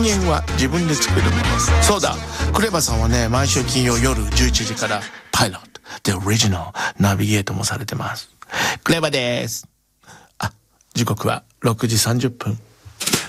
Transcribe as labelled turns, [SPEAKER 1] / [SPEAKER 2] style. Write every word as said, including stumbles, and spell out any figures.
[SPEAKER 1] 機嫌は自分で作るもの。そうだ、クレバさんはね、毎週金曜夜じゅういちじからパイロット The Original ナビゲートもされてます。クレバです。あ、時刻はろくじさんじゅっぷん。